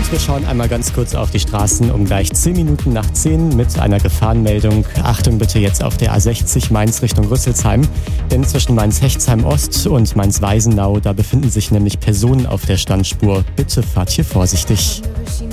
Und wir schauen einmal ganz kurz auf die Straßen um gleich 10 Minuten nach 10 mit einer Gefahrenmeldung. Achtung bitte jetzt auf der A60 Mainz Richtung Rüsselsheim, denn zwischen Mainz-Hechtsheim-Ost und Mainz-Weisenau, da befinden sich nämlich Personen auf der Standspur. Bitte fahrt hier vorsichtig.